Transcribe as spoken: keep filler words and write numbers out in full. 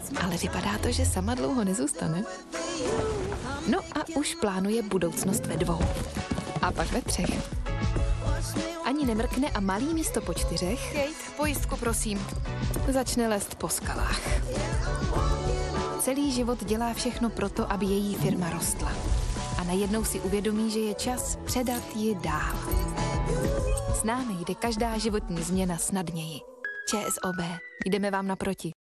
Ale vypadá to, že sama dlouho nezůstane. No a už plánuje budoucnost ve dvou. A pak ve třech. Ani nemrkne a malý místo po čtyřech... Kate, pojistku, prosím. Začne lézt po skalách. Celý život dělá všechno proto, aby její firma rostla. A najednou si uvědomí, že je čas předat ji dál. S námi jde každá životní změna snadněji. ČSOB. Jdeme vám naproti.